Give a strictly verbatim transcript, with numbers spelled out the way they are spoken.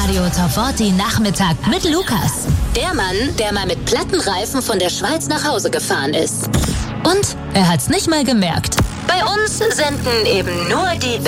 Radio Top vierzig Nachmittag mit Lukas. Der Mann, der mal mit platten Reifen von der Schweiz nach Hause gefahren ist. Und er hat's nicht mal gemerkt. Bei uns senden eben nur die